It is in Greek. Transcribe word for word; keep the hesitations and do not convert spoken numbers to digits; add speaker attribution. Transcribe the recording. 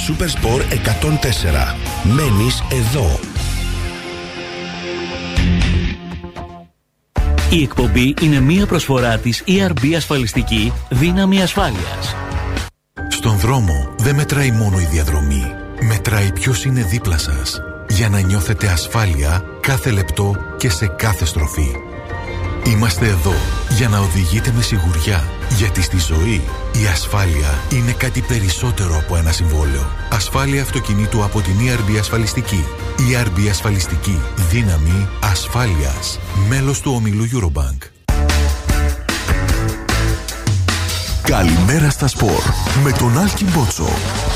Speaker 1: Supersport εκατόν τέσσερα. Μένεις εδώ.
Speaker 2: Η εκπομπή είναι μία προσφορά της ι αρ μπι Ασφαλιστική, δύναμη ασφάλειας.
Speaker 3: Στον δρόμο δεν μετράει μόνο η διαδρομή. Μετράει ποιος είναι δίπλα σας, για να νιώθετε ασφάλεια κάθε λεπτό και σε κάθε στροφή. Είμαστε εδώ για να οδηγείτε με σιγουριά, γιατί στη ζωή η ασφάλεια είναι κάτι περισσότερο από ένα συμβόλαιο. Ασφάλεια αυτοκινήτου από την ι αρ μπι Ασφαλιστική. ι αρ μπι Ασφαλιστική. Δύναμη ασφάλειας. Μέλος του ομιλού Eurobank.
Speaker 4: Καλημέρα στα σπορ με τον Άλκη Μπότσο.